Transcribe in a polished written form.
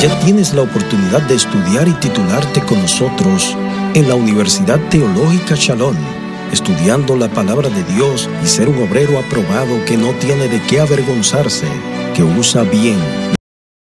Ya tienes la oportunidad de estudiar y titularte con nosotros en la Universidad Teológica Shalom, estudiando la palabra de Dios y ser un obrero aprobado que no tiene de qué avergonzarse, que usa bien